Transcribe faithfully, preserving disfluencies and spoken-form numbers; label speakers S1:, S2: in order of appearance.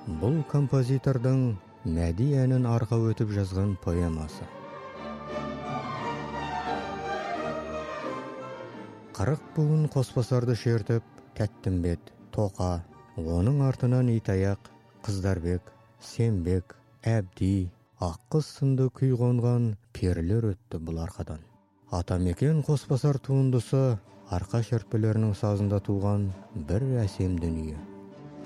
S1: Бұл композитордың мәди әнін арқа өтіп жазған поэмасы. Қырық буын қосбасарды шертіп, Тәттімбет, Тоқа, оның артынан Итаяқ, Қыздарбек, Сембек, Әбди, Аққыз сынды күй қонған перілер өтті бұл арқадан. Атамекен қосбасар туындысы арқа шертпелерінің сазында туған бір әсем дүние.